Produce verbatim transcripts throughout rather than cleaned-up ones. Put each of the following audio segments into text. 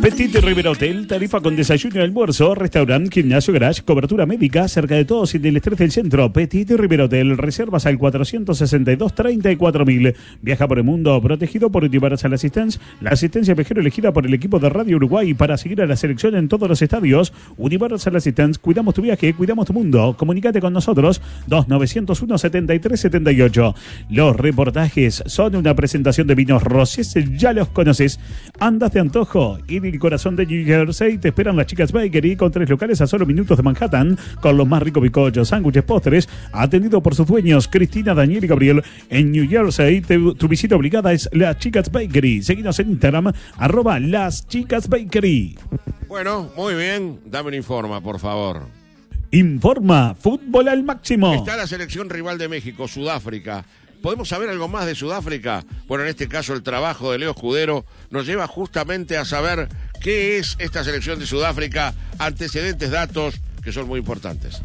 Petit Rivera Hotel, tarifa con desayuno y almuerzo, restaurante, gimnasio, garage, cobertura médica, cerca de todos y del estrés del centro. Petit Rivera Hotel, reservas al cuatrocientos sesenta y dos, treinta y cuatro mil. Viaja por el mundo protegido por Universal Assistance, la asistencia viajero elegida por el equipo de Radio Uruguay para seguir a la selección en todos los estadios. Universal Assistance, cuidamos tu viaje, cuidamos tu mundo. Comunícate con nosotros, dos nueve cero uno, setenta y tres setenta y ocho. Los reportajes son una presentación de vinos Rosés, ya los conoces. Andas de antojo y en el corazón de New Jersey te esperan las Chicas Bakery con tres locales a solo minutos de Manhattan, con los más ricos bizcochos, sándwiches, postres, atendido por sus dueños Cristina, Daniel y Gabriel. En New Jersey te, tu visita obligada es Las Chicas Bakery. Seguinos en Instagram, arroba Las Chicas Bakery. Bueno, muy bien, dame un informa, por favor. Informa, fútbol al máximo. Está la selección rival de México, Sudáfrica. ¿Podemos saber algo más de Sudáfrica? Bueno, en este caso el trabajo de Leo Escudero nos lleva justamente a saber qué es esta selección de Sudáfrica, antecedentes, datos que son muy importantes.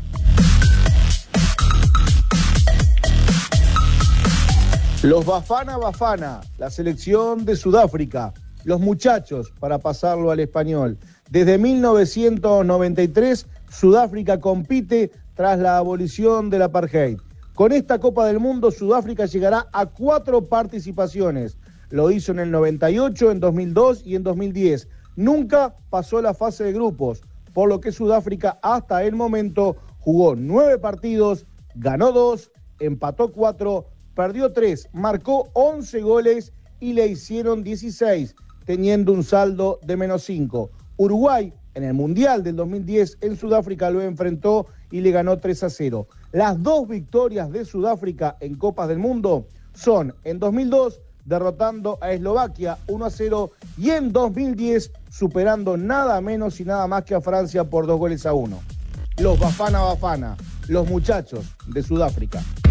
Los Bafana Bafana, la selección de Sudáfrica, los muchachos, para pasarlo al español. Desde mil novecientos noventa y tres, Sudáfrica compite tras la abolición del apartheid. Con esta Copa del Mundo, Sudáfrica llegará a cuatro participaciones. Lo hizo en el noventa y ocho, en dos mil dos y en dos mil diez. Nunca pasó la fase de grupos, por lo que Sudáfrica hasta el momento jugó nueve partidos, ganó dos, empató cuatro, perdió tres, marcó once goles y le hicieron dieciséis, teniendo un saldo de menos cinco. Uruguay, en el Mundial del dos mil diez, en Sudáfrica lo enfrentó y le ganó tres a cero. Las dos victorias de Sudáfrica en Copas del Mundo son en dos mil dos, derrotando a Eslovaquia uno a cero, y en dos mil diez, superando nada menos y nada más que a Francia por dos goles a uno. Los Bafana Bafana, los muchachos de Sudáfrica.